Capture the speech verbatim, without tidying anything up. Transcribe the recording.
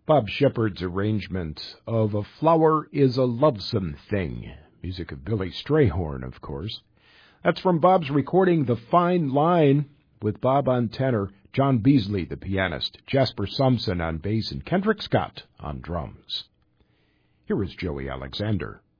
Bob Shepard's arrangement of A Flower is a Lovesome Thing, music of Billy Strayhorn, of course. That's from Bob's recording The Fine Line, with Bob on tenor, John Beasley, the pianist, Jasper Sumson on bass, and Kendrick Scott on drums. Here is Joey Alexander.